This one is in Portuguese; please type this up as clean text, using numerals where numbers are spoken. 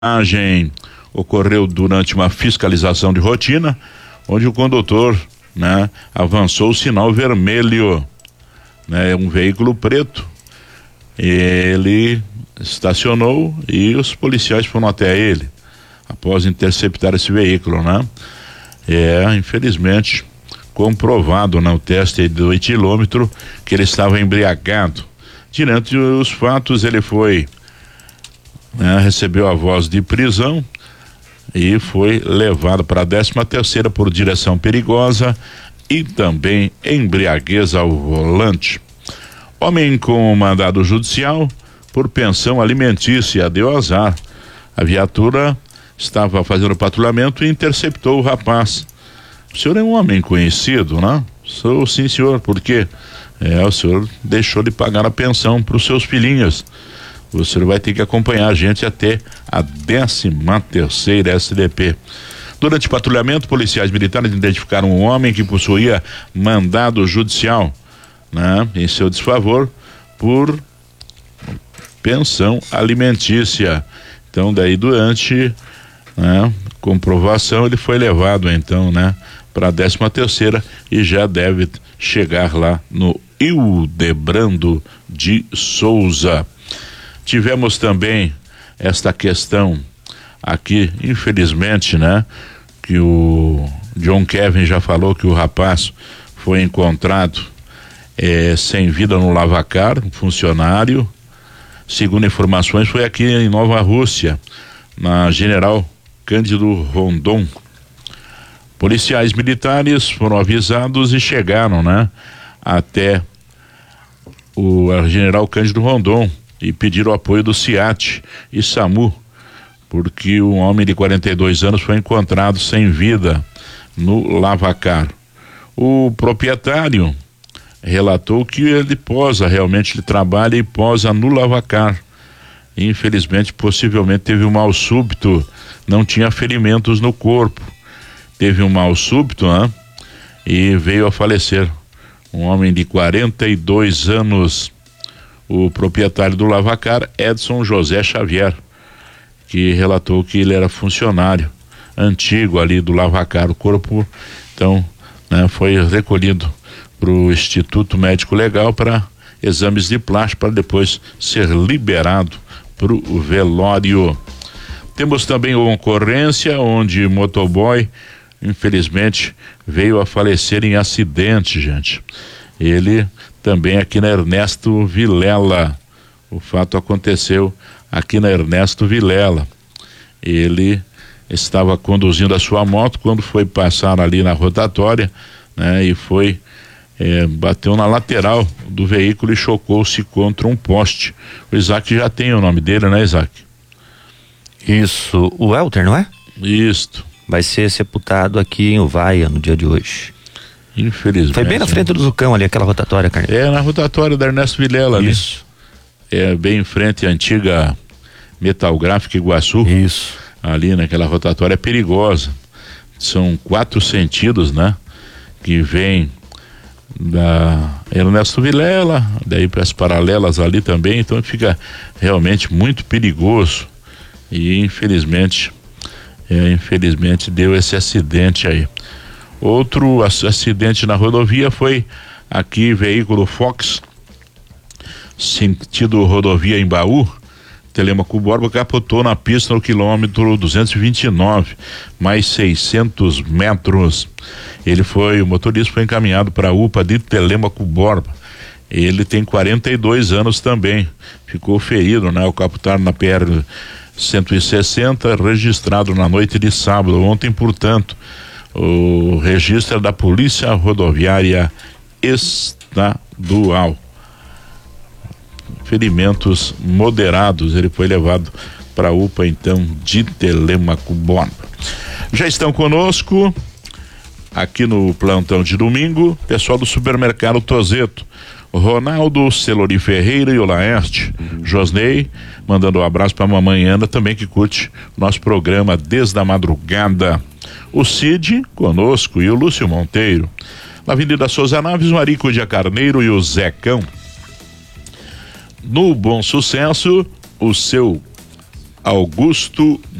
imagem ocorreu durante uma fiscalização de rotina, onde o condutor, avançou o sinal vermelho, um veículo preto. Ele estacionou e os policiais foram até ele após interceptar esse veículo, infelizmente comprovado no teste do etilômetro que ele estava embriagado. Diante dos fatos, ele foi, recebeu a voz de prisão e foi levado para a 13ª por direção perigosa e também embriaguez ao volante. Homem com mandado judicial por pensão alimentícia deu azar. A viatura estava fazendo patrulhamento e interceptou o rapaz. O senhor é um homem conhecido, né? Sou, sim, senhor. Por quê? O senhor deixou de pagar a pensão para os seus filhinhos. O senhor vai ter que acompanhar a gente até a 13ª SDP. Durante o patrulhamento, policiais militares identificaram um homem que possuía mandado judicial, em seu desfavor por pensão alimentícia. Então, daí durante comprovação, ele foi levado então, para a 13ª e já deve chegar lá no Hildebrando de Souza. Tivemos também esta questão aqui, infelizmente, que o John Kevin já falou que o rapaz foi encontrado sem vida no lavacar, um funcionário. Segundo informações, foi aqui em Nova Rússia, na General Cândido Rondon. Policiais militares foram avisados e chegaram, até a General Cândido Rondon e pediram o apoio do CIAT e SAMU, porque um homem de 42 anos foi encontrado sem vida no lavacar. O proprietário relatou que ele trabalha e posa no lavacar. Infelizmente, possivelmente teve um mal súbito, não tinha ferimentos no corpo. Teve um mal súbito, e veio a falecer. Um homem de 42 anos, o proprietário do lavacar, Edson José Xavier, que relatou que ele era funcionário antigo ali do lavacar. O corpo, então, foi recolhido para o Instituto Médico Legal para exames de plástico, para depois ser liberado para o velório. Temos também uma ocorrência onde motoboy, infelizmente, veio a falecer em acidente, gente. Ele também aqui na Ernesto Vilela. O fato aconteceu aqui na Ernesto Vilela. Ele estava conduzindo a sua moto quando foi passar ali na rotatória, e foi bateu na lateral do veículo e chocou-se contra um poste. O Isaac já tem o nome dele, Isaac? Isso, o Elter, não é? Isto. Vai ser sepultado aqui em Uvaia no dia de hoje. Infelizmente. Foi bem na frente do Zucão ali, aquela rotatória, Carneiro. Na rotatória da Ernesto Vilela ali. Isso. Bem em frente à antiga Metalgráfica Iguaçu. Isso. Ali naquela rotatória é perigosa. São 4 sentidos, que vem da Ernesto Vilela, daí para as paralelas ali também, então fica realmente muito perigoso. E infelizmente deu esse acidente aí. Outro acidente na rodovia foi aqui, veículo Fox, sentido rodovia Embaú, Telêmaco Borba, capotou na pista no quilômetro 229, mais 600 metros. O motorista foi encaminhado para a UPA de Telêmaco Borba. Ele tem 42 anos também, ficou ferido, ao capotar na PR 160, registrado na noite de sábado. Ontem, portanto, o registro é da Polícia Rodoviária Estadual. Ferimentos moderados, ele foi levado para a UPA, então, de Telêmaco Borba. Já estão conosco, aqui no plantão de domingo, pessoal do supermercado Tozeto. Ronaldo, Celori Ferreira e o Laerte. Josney, mandando um abraço para a mamãe Ana, também que curte nosso programa desde a madrugada. O Cid, conosco, e o Lúcio Monteiro. Na Avenida Souza Naves, o Arico de Carneiro e o Zecão. No Bom Sucesso, o seu Augusto